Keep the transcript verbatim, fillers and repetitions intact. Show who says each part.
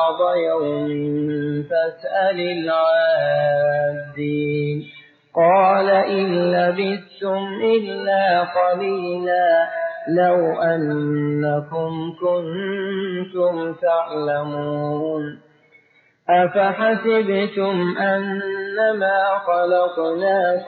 Speaker 1: بعض يوم فاسأل العادين قال إن لبثتم إلا قليلا لو أنكم كنتم تعلمون أفحسبتم أنما خلقناكم